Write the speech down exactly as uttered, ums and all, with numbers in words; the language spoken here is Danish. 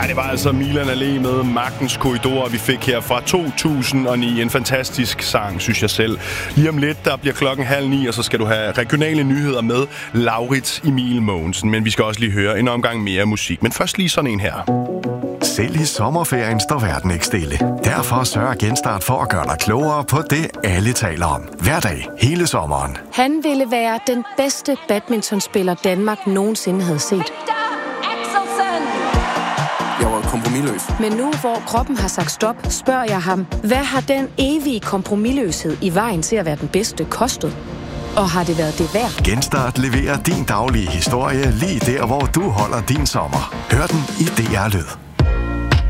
det var altså Milan Allé med Magtens Korridor, vi fik her fra to tusind og ni. En fantastisk sang, synes jeg selv. Lige om lidt, der bliver klokken halv ni, og så skal du have regionale nyheder med Laurits Emil Mogensen. Men vi skal også lige høre en omgang mere musik. Men først lige sådan en her. Selv i sommerferien står verden ikke stille. Derfor sørger Genstart for at gøre dig klogere på det, alle taler om. Hver dag, hele sommeren. Han ville være den bedste badmintonspiller, Danmark nogensinde havde set. Jeg var kompromisløs. Men nu, hvor kroppen har sagt stop, spørger jeg ham, hvad har den evige kompromisløshed i vejen til at være den bedste kostet? Og har det været det værd? Genstart leverer din daglige historie lige der, hvor du holder din sommer. Hør den i D R Lyd.